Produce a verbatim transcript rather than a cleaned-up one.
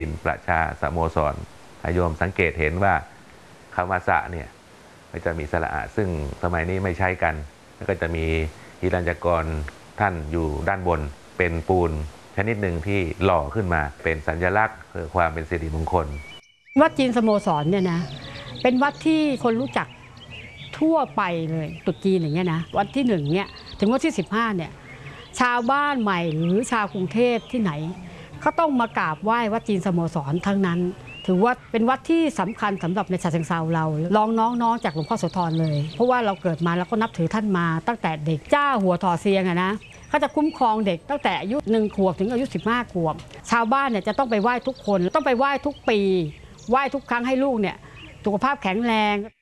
ประชาสโมสรโยมสังเกตเห็นว่าคำว่าสะเนี่ยก็จะมีสระอะซึ่งสมัยนี้ไม่ใช้กันแล้วก็จะมีฮิรัญญกรท่านอยู่ด้านบนเป็นปูนชนิดหนึ่งที่หล่อขึ้นมาเป็นสัญลักษณ์เพื่อความเป็นสิริมงคลวัดจีนสโมสรเนี่ยนะเป็นวัดที่คนรู้จักทั่วไปเลยตรุษจีนอย่างเงี้ยนะวันที่หนึ่งเนี่ยถึงวันที่สิบห้าเนี่ยชาวบ้านใหม่หรือชาวกรุงเทพที่ไหนเขาต้องมากราบไหว้วัดจีนสโมสรทั้งนั้นถือว่าเป็นวัดที่สำคัญสำหรับในฉะเชิงเทราเราลองน้องๆจากหลวงพ่อโสธรเลยเพราะว่าเราเกิดมาแล้วก็นับถือท่านมาตั้งแต่เด็กเจ้าหัวถอเซียงอะนะเขาจะคุ้มครองเด็กตั้งแต่อายุหนึ่งขวบถึงอายุสิบห้าขวบชาวบ้านเนี่ยจะต้องไปไหว้ทุกคนต้องไปไหว้ทุกปีไหว้ทุกครั้งให้ลูกเนี่ยสุขภาพแข็งแรง